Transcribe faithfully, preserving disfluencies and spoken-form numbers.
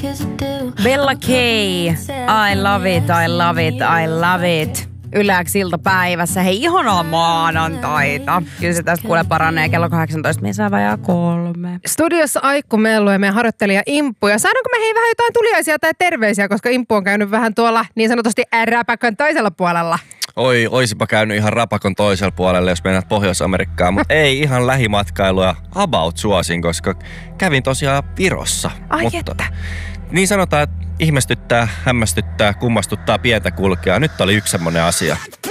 Bella K, I love it, I love it, I love it. Yläks iltapäivässä. Hei, ihanaa maanantaita. Kyllä se tästä kuule paranee kello kahdeksantoista, missä vajaa kolme. Studiossa Aikku Mellu ja meidän harjoittelija Imppu. Ja saadaanko me hei vähän jotain tuliaisia tai terveisiä, koska Imppu on käynyt vähän tuolla niin sanotusti räpäkön toisella puolella. Oi, oisipa käynyt ihan rapakon toisella puolella, jos mennään Pohjois-Amerikkaan, mutta ei ihan lähimatkailua about suosin, koska kävin tosiaan Virossa. Ai mutta että. Niin sanotaan, että ihmestyttää, hämmästyttää, kummastuttaa pientä kulkea. Nyt oli yksi semmoinen asia.